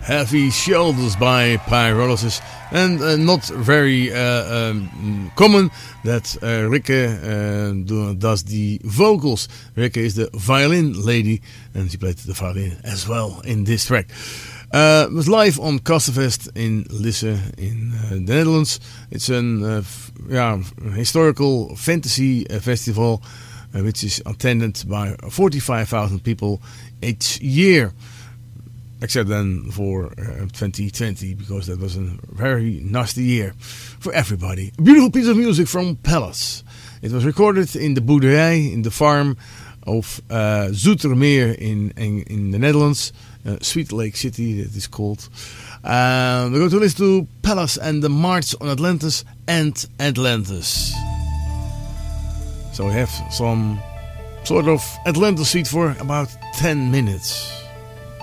Heavy Shoulders by Pyrolysis. And not very common that Rikke does the vocals. Rikke is the violin lady and she played the violin as well in this track. It was live on Casterfest in Lisse in the Netherlands. It's an historical fantasy festival which is attended by 45,000 people each year. Except then for 2020, because that was a very nasty year for everybody. A beautiful piece of music from Palace. It was recorded in the boerderij, in the farm of Zoetermeer in the Netherlands. Sweet Lake City, that is called. We're going to listen to Palace and the March on Atlantis and Atlantis. So we have some sort of Atlantis suite for about 10 minutes.